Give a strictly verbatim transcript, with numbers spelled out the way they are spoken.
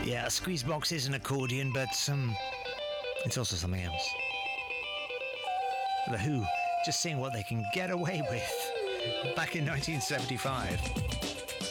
Yeah, a squeeze box is an accordion, but um, it's also something else. The Who just seeing what they can get away with back in nineteen seventy-five.